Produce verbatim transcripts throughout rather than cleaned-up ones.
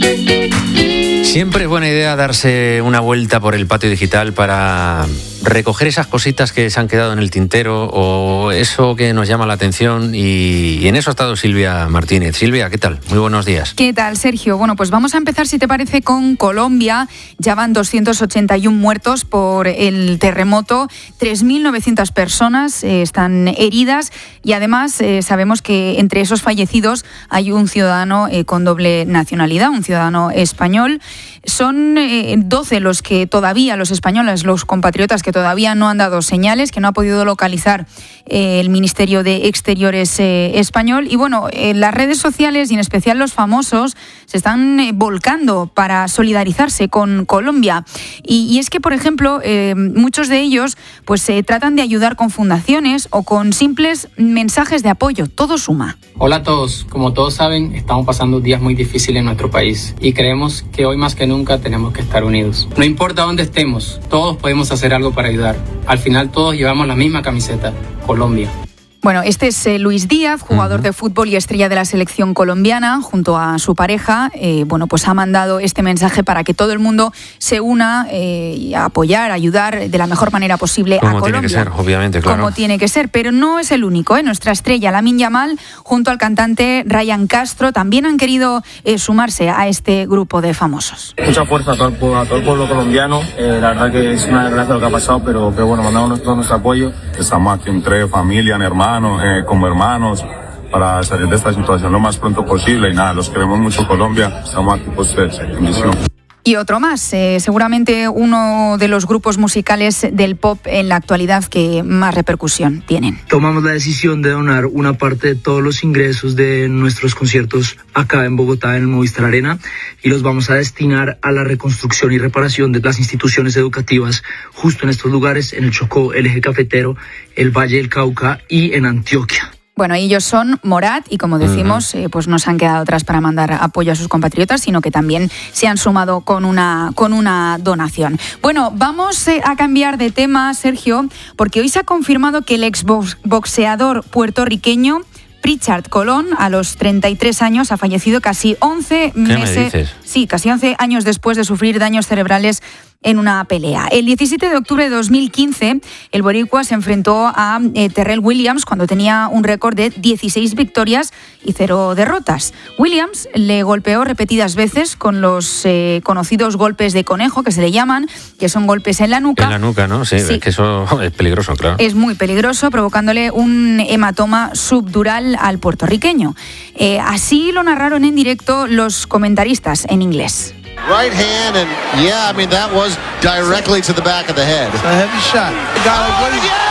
Siempre es buena idea darse una vuelta por el patio digital para recoger esas cositas que se han quedado en el tintero o eso que nos llama la atención, y, y en eso ha estado Silvia Martínez. Silvia, ¿qué tal? Muy buenos días. ¿Qué tal, Sergio? Bueno, pues vamos a empezar, si te parece, con Colombia. Ya van doscientos ochenta y uno muertos por el terremoto, tres mil novecientas personas eh, están heridas y además eh, sabemos que entre esos fallecidos hay un ciudadano eh, con doble nacionalidad, un ciudadano español. Son eh, doce los que todavía, los españoles, los compatriotas que todavía no han dado señales, que no ha podido localizar eh, el Ministerio de Exteriores eh, español. Y bueno, eh, las redes sociales y en especial los famosos se están eh, volcando para solidarizarse con Colombia. Y, y es que, por ejemplo, eh, muchos de ellos pues se eh, tratan de ayudar con fundaciones o con simples mensajes de apoyo. Todo suma. Hola a todos. Como todos saben, estamos pasando días muy difíciles en nuestro país y creemos que hoy más que nunca tenemos que estar unidos. No importa dónde estemos, todos podemos hacer algo para ayudar. Al final todos llevamos la misma camiseta, Colombia. Bueno, este es eh, Luis Díaz, jugador uh-huh. de fútbol y estrella de la selección colombiana, junto a su pareja. Eh, bueno, pues ha mandado este mensaje para que todo el mundo se una eh, y a apoyar, a ayudar de la mejor manera posible Como a Colombia. Como tiene que ser, obviamente, claro. Como tiene que ser, pero no es el único. ¿eh? Nuestra estrella, Lamine Yamal, junto al cantante Ryan Castro, también han querido eh, sumarse a este grupo de famosos. Mucha fuerza a todo el pueblo, a todo el pueblo colombiano. Eh, la verdad que es una desgracia lo que ha pasado, pero, pero bueno, mandamos todo nuestro apoyo. Estamos aquí entre familia, hermanos. Eh, como hermanos, para salir de esta situación lo más pronto posible. Y nada, los queremos mucho, Colombia. Estamos aquí por ustedes, en misión. Y otro más, eh, seguramente uno de los grupos musicales del pop en la actualidad que más repercusión tienen. Tomamos la decisión de donar una parte de todos los ingresos de nuestros conciertos acá en Bogotá, en el Movistar Arena, y los vamos a destinar a la reconstrucción y reparación de las instituciones educativas justo en estos lugares, en el Chocó, el Eje Cafetero, el Valle del Cauca y en Antioquia. Bueno, ellos son Morat y, como decimos, eh, pues no se han quedado atrás para mandar apoyo a sus compatriotas, sino que también se han sumado con una, con una donación. Bueno, vamos eh, a cambiar de tema, Sergio, porque hoy se ha confirmado que el exboxeador puertorriqueño Pritchard Colón, a los treinta y tres años, ha fallecido casi once meses. ¿Qué me dices? Sí, casi once años después de sufrir daños cerebrales en una pelea. El diecisiete de octubre de dos mil quince, el boricua se enfrentó a eh, Terrell Williams cuando tenía un récord de dieciséis victorias y cero derrotas. Williams le golpeó repetidas veces con los eh, conocidos golpes de conejo, que se le llaman, que son golpes en la nuca. En la nuca, ¿no? Sí, sí. Es que eso es peligroso, claro. Es muy peligroso, provocándole un hematoma subdural al puertorriqueño. Eh, así lo narraron en directo los comentaristas en inglés. Right hand, and yeah, I mean, that was directly to the back of the head. It's a heavy shot. Got it. Oh, again!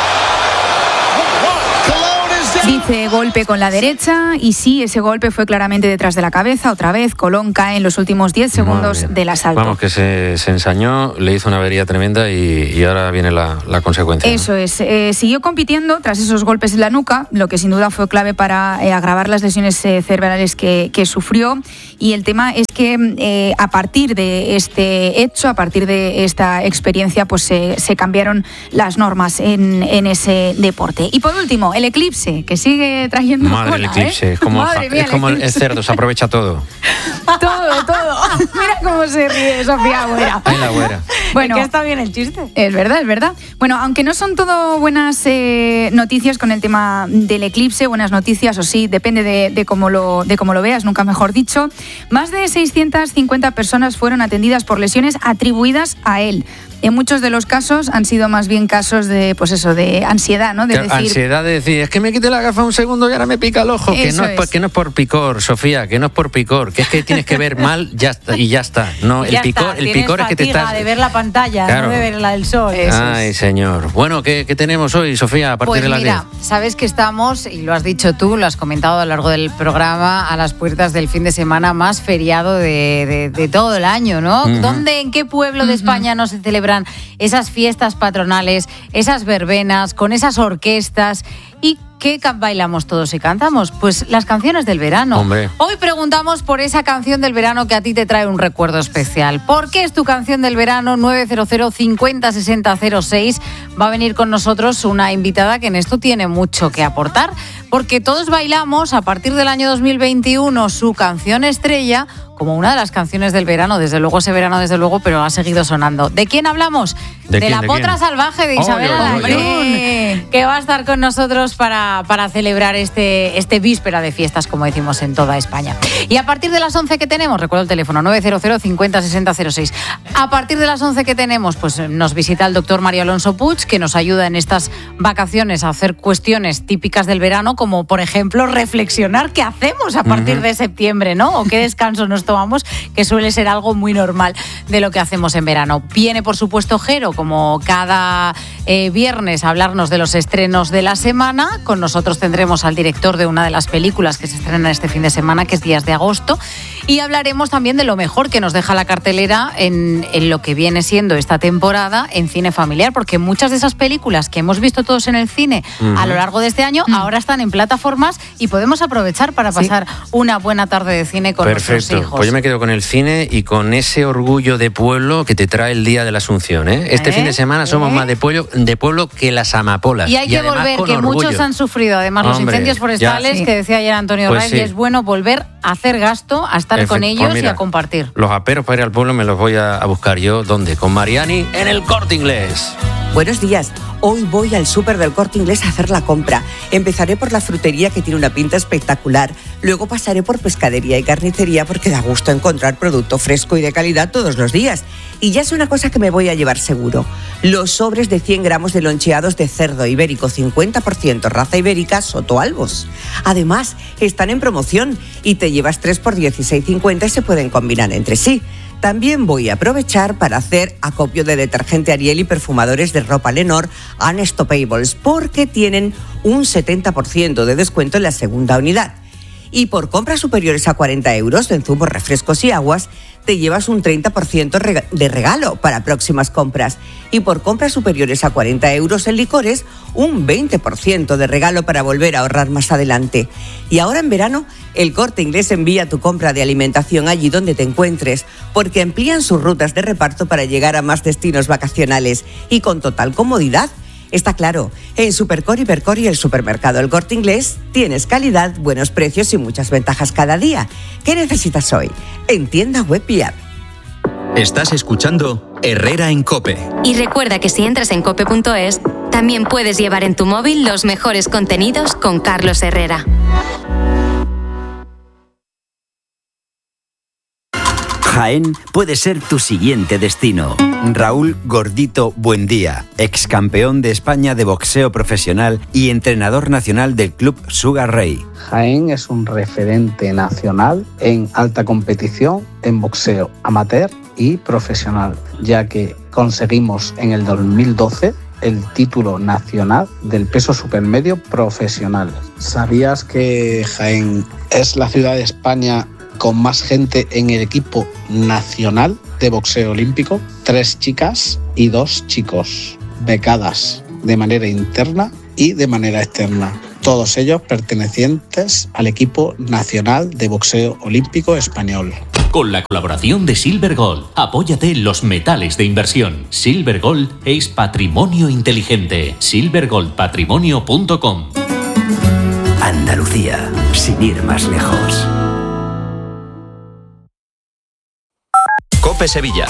Dice golpe con la derecha y sí, ese golpe fue claramente detrás de la cabeza. Otra vez, Colón cae en los últimos diez segundos del asalto. Vamos, que se, se ensañó, le hizo una avería tremenda y, y ahora viene la, la consecuencia. Eso ¿no? es. Eh, siguió compitiendo tras esos golpes en la nuca, lo que sin duda fue clave para eh, agravar las lesiones eh, cerebrales que, que sufrió. Y el tema es que eh, a partir de este hecho, a partir de esta experiencia, pues se, se cambiaron las normas en, en ese deporte. Y por último, el eclipse, que sigue trayendo Madre cola, el eclipse, ¿eh? es como, Madre mía, es como el, el cerdo, se aprovecha todo. Todo, todo. Mira cómo se ríe Sofía Güera. Ay, la güera. Bueno, es que está bien el chiste. Es verdad, es verdad. Bueno, aunque no son todo buenas eh, noticias con el tema del eclipse, buenas noticias, o sí, depende de, de, cómo lo, de cómo lo veas, nunca mejor dicho. Más de seiscientas cincuenta personas fueron atendidas por lesiones atribuidas a él. En muchos de los casos han sido más bien casos de, pues eso, de ansiedad, ¿no? De decir, ansiedad de decir, es que me quité la gafa un segundo y ahora me pica el ojo. Que no es, por, que no es por picor, Sofía, que no es por picor, que es que tienes que ver mal ya está, y ya está. No, el ya picor, está. el picor es que te estás de ver la pantalla, claro. No de ver la del sol. Eso Ay, es. Señor. Bueno, ¿qué, ¿qué tenemos hoy, Sofía, a partir pues de las mira, diez? Sabes que estamos, y lo has dicho tú, lo has comentado a lo largo del programa, a las puertas del fin de semana más feriado de, de, de todo el año, ¿no? Uh-huh. ¿Dónde, en qué pueblo de España no se celebran esas fiestas patronales, esas verbenas, con esas orquestas? Y ¿qué bailamos todos y cantamos? Pues las canciones del verano. Hombre. Hoy preguntamos por esa canción del verano que a ti te trae un recuerdo especial. ¿Por qué es tu canción del verano? nueve cero cero cincuenta sesenta cero seis. Va a venir con nosotros una invitada que en esto tiene mucho que aportar, porque todos bailamos a partir del año dos mil veintiuno su canción estrella como una de las canciones del verano, desde luego ese verano, desde luego, pero ha seguido sonando. ¿De quién hablamos? ¿De, de quién, la de Potra quién? Salvaje de Isabel Alarcón, que va a estar con nosotros para, para celebrar este, este víspera de fiestas, como decimos en toda España. Y a partir de las once que tenemos, recuerdo el teléfono, nueve cero cero cincuenta sesenta cero seis. A partir de las once que tenemos, pues nos visita el doctor Mario Alonso Puig, que nos ayuda en estas vacaciones a hacer cuestiones típicas del verano, como por ejemplo reflexionar qué hacemos a partir uh-huh. de septiembre, ¿no? O qué descanso nos tomamos, que suele ser algo muy normal de lo que hacemos en verano. Viene, por supuesto, Jero, como cada eh, viernes, a hablarnos de los estrenos de la semana. Con nosotros tendremos al director de una de las películas que se estrenan este fin de semana, que es Días de Agosto. Y hablaremos también de lo mejor que nos deja la cartelera en, en lo que viene siendo esta temporada en cine familiar, porque muchas de esas películas que hemos visto todos en el cine uh-huh. a lo largo de este año uh-huh. ahora están en plataformas y podemos aprovechar para pasar sí. una buena tarde de cine con Perfecto. nuestros hijos. Pues yo me quedo con el cine y con ese orgullo de pueblo que te trae el Día de la Asunción, ¿eh? Este ¿Eh? fin de semana somos ¿Eh? más de pueblo, de pueblo que las amapolas. Y hay y que volver, que orgullo. Muchos han sufrido, además, Hombre, los incendios forestales, sí. que decía ayer Antonio pues Rey, sí. y es bueno volver a hacer gasto, a estar Efe, con ellos pues mira, y a compartir. Los aperos para ir al pueblo me los voy a, a buscar yo, ¿dónde? Con Mariani en el Corte Inglés. Buenos días. Hoy voy al súper del Corte Inglés a hacer la compra. Empezaré por la frutería, que tiene una pinta espectacular. Luego pasaré por pescadería y carnicería, porque da gusto encontrar producto fresco y de calidad todos los días. Y ya es una cosa que me voy a llevar seguro: los sobres de cien gramos de loncheados de cerdo ibérico cincuenta por ciento raza ibérica Soto Albos. Además, están en promoción y te llevas tres por dieciséis cincuenta y se pueden combinar entre sí. También voy a aprovechar para hacer acopio de detergente Ariel y perfumadores de ropa Lenor Unstoppables, porque tienen un setenta por ciento de descuento en la segunda unidad. Y por compras superiores a cuarenta euros en zumos, refrescos y aguas, te llevas un treinta por ciento de regalo para próximas compras. Y por compras superiores a cuarenta euros en licores, un veinte por ciento de regalo para volver a ahorrar más adelante. Y ahora en verano, el Corte Inglés envía tu compra de alimentación allí donde te encuentres, porque amplían sus rutas de reparto para llegar a más destinos vacacionales y con total comodidad. Está claro, en Supercor, Hipercor y el supermercado El Corte Inglés tienes calidad, buenos precios y muchas ventajas cada día. ¿Qué necesitas hoy? En tienda web y app. Estás escuchando Herrera en COPE. Y recuerda que si entras en cope punto es, también puedes llevar en tu móvil los mejores contenidos con Carlos Herrera. Jaén puede ser tu siguiente destino. Raúl Gordito Buendía, ex campeón de España de boxeo profesional y entrenador nacional del club Sugar Ray. Jaén es un referente nacional en alta competición en boxeo amateur y profesional, ya que conseguimos en el dos mil doce el título nacional del peso supermedio profesional. ¿Sabías que Jaén es la ciudad de España con más gente en el equipo nacional de boxeo olímpico? Tres chicas y dos chicos, becadas de manera interna y de manera externa. Todos ellos pertenecientes al equipo nacional de boxeo olímpico español. Con la colaboración de Silver Gold, apóyate en los metales de inversión. Silver Gold es patrimonio inteligente. silver gold patrimonio punto com. Andalucía, sin ir más lejos. COPE Sevilla.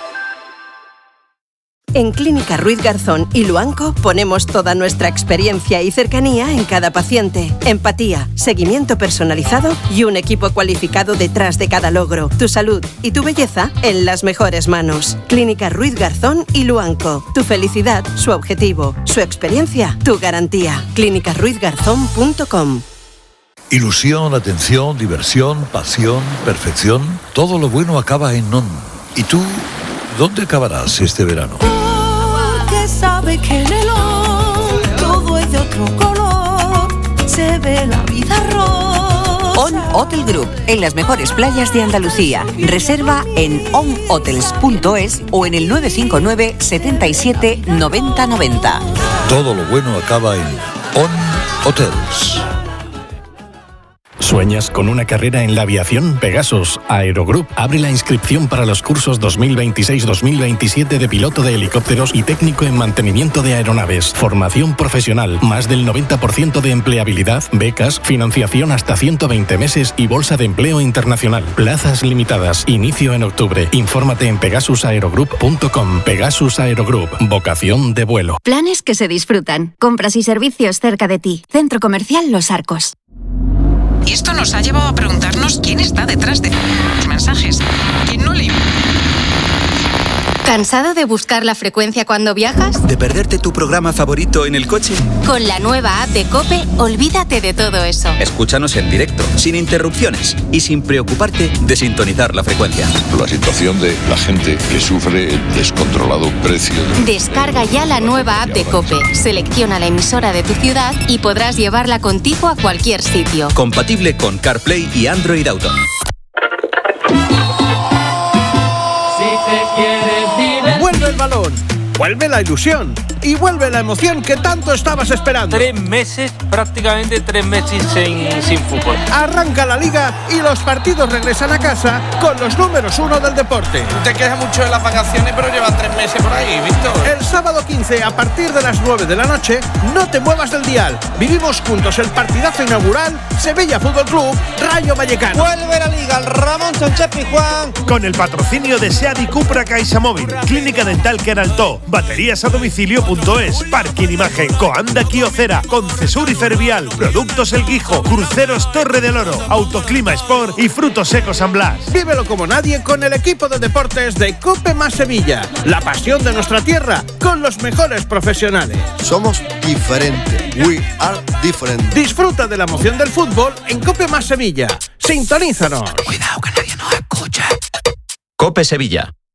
En Clínica Ruiz Garzón y Luanco ponemos toda nuestra experiencia y cercanía en cada paciente. Empatía, seguimiento personalizado y un equipo cualificado detrás de cada logro. Tu salud y tu belleza en las mejores manos. Clínica Ruiz Garzón y Luanco. Tu felicidad, su objetivo. Su experiencia, tu garantía. clínica ruiz garzón punto com. Ilusión, atención, diversión, pasión, perfección. Todo lo bueno acaba en NON. ¿Y tú dónde acabarás este verano? Porque sabe que en el ON todo es de otro color. Se ve la vida rosa. ON Hotel Group, en las mejores playas de Andalucía. Reserva en on hotels punto es o en el nueve cinco nueve, setenta y siete, noventa noventa. Todo lo bueno acaba en ON Hotels. ¿Sueñas con una carrera en la aviación? Pegasus Aerogroup abre la inscripción para los cursos dos mil veintiséis dos mil veintisiete de piloto de helicópteros y técnico en mantenimiento de aeronaves. Formación profesional, más del noventa por ciento de empleabilidad, becas, financiación hasta ciento veinte meses y bolsa de empleo internacional. Plazas limitadas. Inicio en octubre. Infórmate en pegasus aerogroup punto com. Pegasus Aerogroup. Vocación de vuelo. Planes que se disfrutan. Compras y servicios cerca de ti. Centro Comercial Los Arcos. Y esto nos ha llevado a preguntarnos quién está detrás de los mensajes. ¿Quién no le... ¿Cansado de buscar la frecuencia cuando viajas? ¿De perderte tu programa favorito en el coche? Con la nueva app de COPE, olvídate de todo eso. Escúchanos en directo, sin interrupciones y sin preocuparte de sintonizar la frecuencia. La situación de la gente que sufre el descontrolado precio. Descarga ya la nueva app de COPE, selecciona la emisora de tu ciudad y podrás llevarla contigo a cualquier sitio. Compatible con CarPlay y Android Auto. Vuelve el balón, vuelve la ilusión y vuelve la emoción que tanto estabas esperando. Tres meses, prácticamente tres meses sin, sin fútbol. Arranca la liga y los partidos regresan a casa con los números uno del deporte. Te quejas mucho de las vacaciones, pero llevan tres meses por ahí, Víctor. El sábado quince, a partir de las nueve de la noche, no te muevas del dial. Vivimos juntos el partidazo inaugural Sevilla Fútbol Club Rayo Vallecano. Vuelve la liga, el Ramón Sánchez Pizjuán. Con el patrocinio de Seat y Cupra CaixaMóvil, Clínica Dental Queraltó, Baterías a Domicilio punto es, Parking Imagen, Coanda Kiocera, Concesur y Fervial, Productos El Guijo, Cruceros Torre del Oro, Autoclima Sport y Frutos Secos San Blas. Vívelo como nadie con el equipo de deportes de Cope más Sevilla. La pasión de nuestra tierra con los mejores profesionales. Somos diferentes. We are different. Disfruta de la emoción del fútbol en Cope más Sevilla. Sintonízanos. Cuidado que nadie nos escucha. Cope Sevilla.